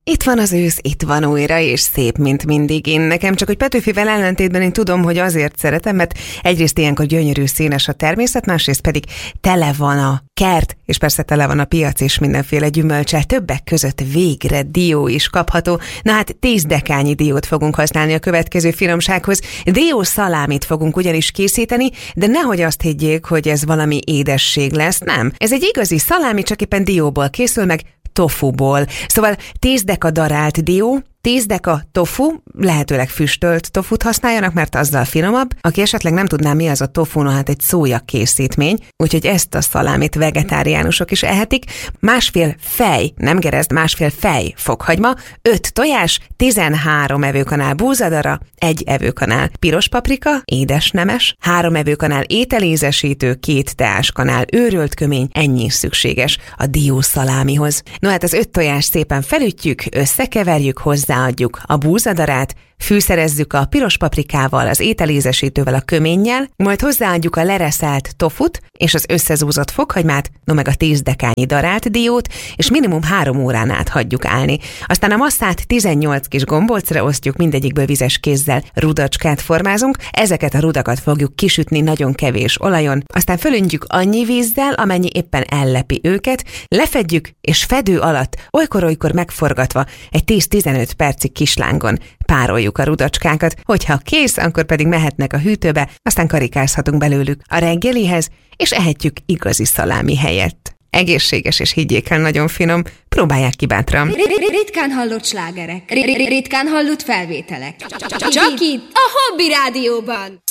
Itt van az ősz, itt van újra, és szép, mint mindig. Én nekem csak, hogy Petőfivel ellentétben én tudom, hogy azért szeretem, mert egyrészt ilyenkor gyönyörű, színes a természet, másrészt pedig tele van a kert, és persze tele van a piac és mindenféle gyümölcsel, többek között végre dió is kapható. Na hát 10 dekányi diót fogunk használni a következő finomsághoz. Dió szalámit fogunk ugyanis készíteni, de nehogy azt higgyék, hogy ez valami édesség lesz, nem. Ez egy igazi szalámi, csak éppen dióból készül, meg tofuból. Szóval 10 deka darált dió, 10 deka tofu, lehetőleg füstölt tofut használjanak, mert azzal finomabb. Aki esetleg nem tudná, mi az a tofu, no hát egy szója készítmény, úgyhogy ezt a szalámit vegetáriánusok is ehetik. Másfél fej, nem gerezd, másfél fej fokhagyma, 5 tojás, 13 evőkanál búzadara, 1 evőkanál piros paprika, édesnemes, 3 evőkanál ételízesítő, 2 teáskanál őrölt kömény, ennyi is szükséges a dió szalámihoz. No hát az 5 tojást szépen felütjük, összekeverjük, hozzáadjuk a búzadarát, fűszerezzük a piros paprikával, az ételízesítővel, a köménnyel, majd hozzáadjuk a lereszelt tofut és az összezúzott fokhagymát, no meg a 10 dekányi darált diót, és minimum 3 órán át hagyjuk állni. Aztán a masszát 18 kis gombócra osztjuk, mindegyikből vizes kézzel rudacskát formázunk, ezeket a rudakat fogjuk kisütni nagyon kevés olajon, aztán fölöntjük annyi vízzel, amennyi éppen ellepi őket, lefedjük, és fedő alatt olykor-olykor megforgatva egy 10-15 percig kislángon pároljuk a rudacskákat, hogyha kész, akkor pedig mehetnek a hűtőbe, aztán karikázhatunk belőlük a reggelihez, és ehetjük igazi szalámi helyett. Egészséges, és higgyék el, nagyon finom, próbálják ki bátran. Ritkán hallott slágerek, ritkán hallott felvételek. Csak itt, a Hobby Rádióban.